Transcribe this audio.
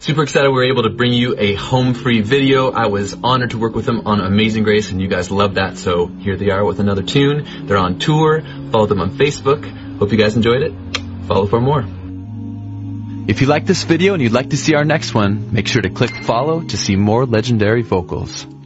Super excited we were able to bring you a home-free video. I was honored to work with them on Amazing Grace, and you guys love that, so here they are with another tune. They're on tour. Follow them on Facebook. Hope you guys enjoyed it. Follow for more. If you like this video and you'd like to see our next one, make sure to click follow to see more legendary vocals.